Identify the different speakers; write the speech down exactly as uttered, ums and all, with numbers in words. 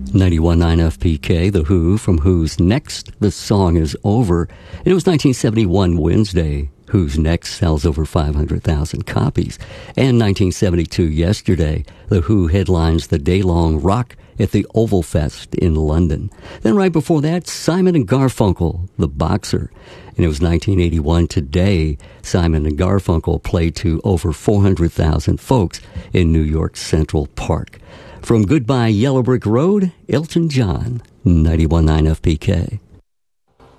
Speaker 1: ninety-one point nine F P K, The Who, from Who's Next, The Song Is Over. And it was nineteen seventy-one Wednesday, Who's Next sells over five hundred thousand copies. And nineteen seventy-two Yesterday, The Who headlines the day-long rock at the Oval Fest in London. Then right before that, Simon and Garfunkel, The Boxer. And it was nineteen eighty-one Today, Simon and Garfunkel played to over four hundred thousand folks in New York Central Park. From Goodbye Yellow Brick Road, Elton John, ninety-one point nine F P K.